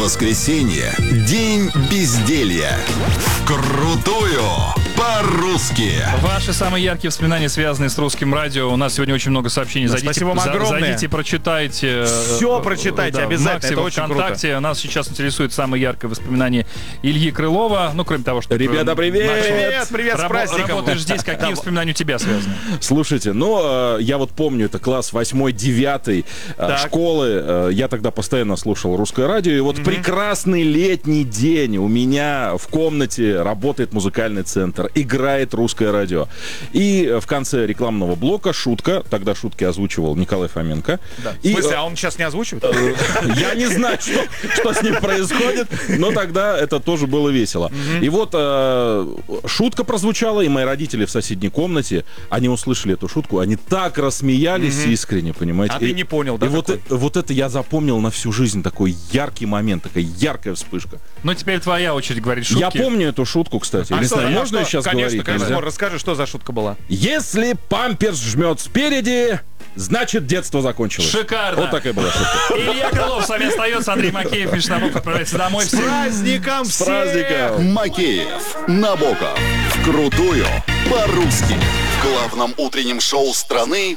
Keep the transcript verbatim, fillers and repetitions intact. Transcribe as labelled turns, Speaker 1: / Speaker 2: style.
Speaker 1: воскресенье – день безделья. Вкрутую по-русски.
Speaker 2: Ваши самые яркие воспоминания, связанные с русским радио. У нас сегодня очень много сообщений.
Speaker 3: Да,
Speaker 2: зайдите,
Speaker 3: спасибо вам
Speaker 2: за,
Speaker 3: огромное.
Speaker 2: Зайдите, прочитайте.
Speaker 3: Все прочитайте,
Speaker 2: да,
Speaker 3: обязательно,
Speaker 2: Максима,
Speaker 3: это очень
Speaker 2: ВКонтакте.
Speaker 3: круто.
Speaker 2: Нас сейчас интересует самое яркое воспоминание Ильи Крылова. Ну, кроме того, что...
Speaker 4: Ребята, привет!
Speaker 2: Макс,
Speaker 3: Привет, привет, с
Speaker 2: рабо-
Speaker 3: праздником!
Speaker 2: Работаешь здесь, какие воспоминания у тебя связаны?
Speaker 4: Слушайте, ну, э, я вот помню, это класс восьмой, девятый э,
Speaker 3: Так.
Speaker 4: школы. Э, я тогда постоянно слушал русское радио. И вот прекрасный летний день у меня в комнате работает музыкальный центр. Играет русское радио. И в конце рекламного блока шутка. Тогда шутки озвучивал Николай Фоменко.
Speaker 3: В
Speaker 4: И,
Speaker 3: смысле,
Speaker 4: э,
Speaker 3: а он сейчас не озвучивает?
Speaker 4: Я не знаю, что, что с ним происходит, но тогда это тоже было весело. И вот э, шутка прозвучала, и мои родители в соседней комнате, они услышали эту шутку, они так рассмеялись искренне, понимаете.
Speaker 3: А ты
Speaker 4: И-
Speaker 3: не понял, да,
Speaker 4: И вот,
Speaker 3: какой?
Speaker 4: э- вот это я запомнил на всю жизнь, такой яркий момент, такая яркая вспышка.
Speaker 2: Ну, теперь твоя очередь говорить шутки.
Speaker 4: Я помню эту шутку, кстати.
Speaker 3: А
Speaker 4: не
Speaker 3: что,
Speaker 4: знаю,
Speaker 3: а
Speaker 4: можно
Speaker 3: что?
Speaker 4: сейчас
Speaker 3: Конечно,
Speaker 4: говорить?
Speaker 3: конечно,
Speaker 4: Нельзя?
Speaker 3: Мор, расскажи, что за шутка была.
Speaker 4: Если памперс жмет спереди, значит детство закончилось.
Speaker 2: Шикарно.
Speaker 4: Вот такая была шутка.
Speaker 2: Илья Крылов с вами остается. Андрей Макеев, Миша Набоков отправляется домой.
Speaker 3: С
Speaker 2: Всем
Speaker 3: праздником
Speaker 4: С
Speaker 3: всех!
Speaker 4: праздником!
Speaker 1: Макеев, Набоков. Вкрутую по-русски. В главном утреннем шоу страны